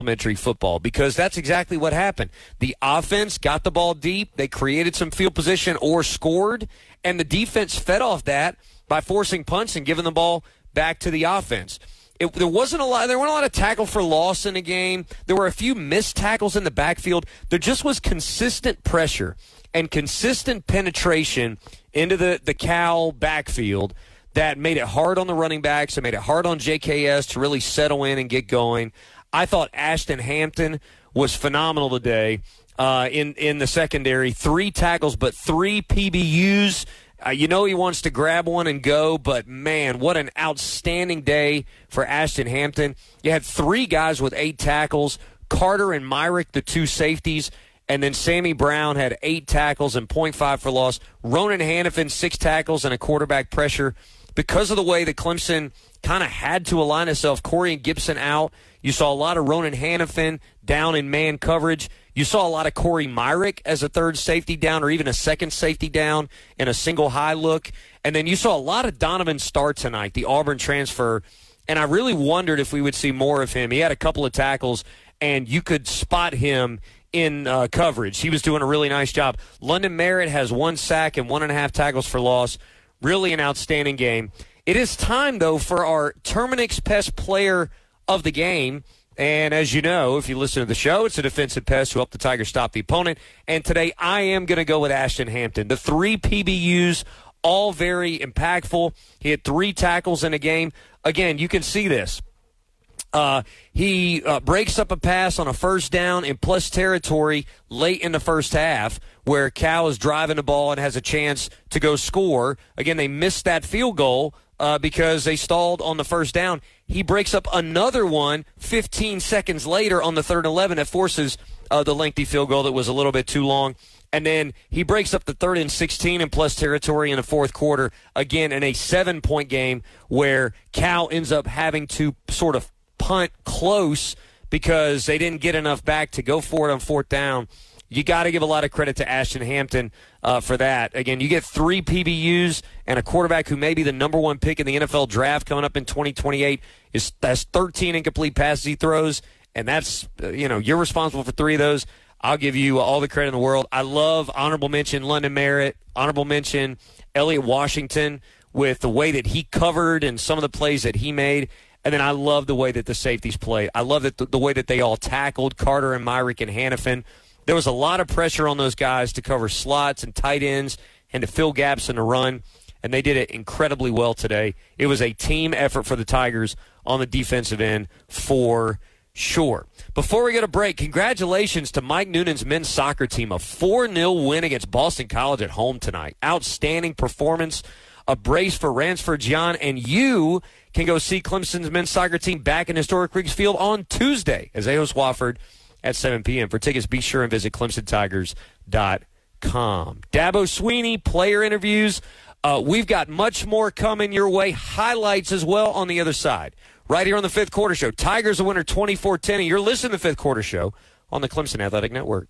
elementary football, because that's exactly what happened. The offense got the ball deep, they created some field position or scored, and the defense fed off that by forcing punts and giving the ball back to the offense. There weren't a lot of tackle for loss in the game. There were a few missed tackles in the backfield. There just was consistent pressure and consistent penetration into the Cal backfield that made it hard on the running backs and made it hard on JKS to really settle in and get going. I thought Ashton Hampton was phenomenal today in the secondary. 3 tackles, but 3 PBUs. He wants to grab one and go, but, man, what an outstanding day for Ashton Hampton. You had 3 guys with 8 tackles, Carter and Myrick, the 2 safeties, and then Sammy Brown had 8 tackles and 0.5 for loss. Ronan Hannafin, 6 tackles and a quarterback pressure. Because of the way that Clemson kind of had to align itself, Corey and Gibson out, you saw a lot of Ronan Hannafin down in man coverage. You saw a lot of Corey Myrick as a 3rd safety down or even a 2nd safety down in a single high look. And then you saw a lot of Donovan Starr tonight, the Auburn transfer, and I really wondered if we would see more of him. He had a couple of tackles, and you could spot him in coverage. He was doing a really nice job. London Merritt has 1 sack and 1.5 tackles for loss. Really an outstanding game. It is time, though, for our Terminix Pest Player of the Game. And as you know, if you listen to the show, it's a defensive pest who helped the Tigers stop the opponent. And today I am going to go with Ashton Hampton. The 3 PBUs, all very impactful. He had 3 tackles in a game. Again, you can see this. He breaks up a pass on a first down in plus territory late in the first half where Cal is driving the ball and has a chance to go score. Again, they missed that field goal because they stalled on the first down. He breaks up another one 15 seconds later on the 3rd and 11 that forces the lengthy field goal that was a little bit too long. And then he breaks up the 3rd and 16 in plus territory in the 4th quarter, again in a 7-point game where Cal ends up having to sort of punt close because they didn't get enough back to go for it on 4th down. You got to give a lot of credit to Ashton Hampton for that. Again, you get 3 PBUs and a quarterback who may be the number 1 pick in the NFL draft coming up in 2028. That's 13 incomplete passes he throws, and that's, you're responsible for 3 of those. I'll give you all the credit in the world. I love honorable mention London Merritt, honorable mention Elliott Washington with the way that he covered and some of the plays that he made. And then I love the way that the safeties played. I love the way that they all tackled, Carter and Myrick and Hannafin. There was a lot of pressure on those guys to cover slots and tight ends and to fill gaps in the run, and they did it incredibly well today. It was a team effort for the Tigers on the defensive end for sure. Before we go to break, congratulations to Mike Noonan's men's soccer team. A 4-0 win against Boston College at home tonight. Outstanding performance. A brace for Ransford John, and you can go see Clemson's men's soccer team back in historic Riggs Field on Tuesday as they host Wofford at 7 p.m. For tickets, be sure and visit ClemsonTigers.com. Dabo Swinney, player interviews. We've got much more coming your way. Highlights as well on the other side. Right here on the Fifth Quarter Show. Tigers a winner 24-10, and you're listening to the Fifth Quarter Show on the Clemson Athletic Network.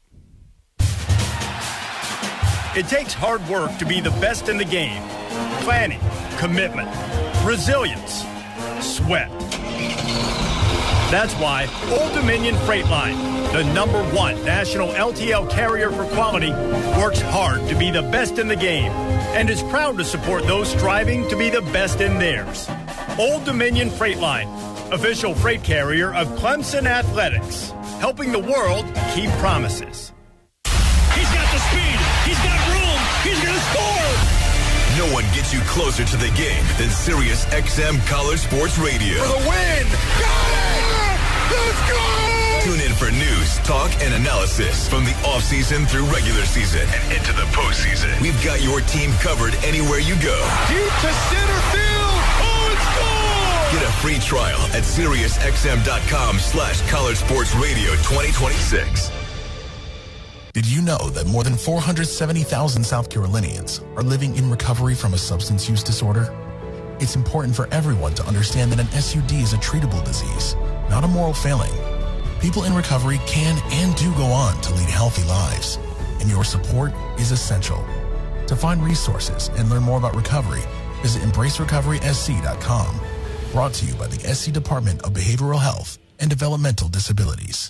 It takes hard work to be the best in the game. Planning, commitment, resilience, sweat. That's why Old Dominion Freight Line, the #1 national LTL carrier for quality, works hard to be the best in the game and is proud to support those striving to be the best in theirs. Old Dominion Freight Line, official freight carrier of Clemson Athletics, helping the world keep promises. He's got the speed. He's got room. He's going to score. No one gets you closer to the game than Sirius XM College Sports Radio. For the win. Got it! Let's go! Tune in for news, talk, and analysis from the offseason through regular season and into the postseason. We've got your team covered anywhere you go. Deep to center field. Oh, it's gone! Get a free trial at SiriusXM.com/College Sports Radio 2026. Did you know that more than 470,000 South Carolinians are living in recovery from a substance use disorder? It's important for everyone to understand that an SUD is a treatable disease, not a moral failing. People in recovery can and do go on to lead healthy lives, and your support is essential. To find resources and learn more about recovery, visit EmbraceRecoverySC.com. Brought to you by the SC Department of Behavioral Health and developmental disabilities.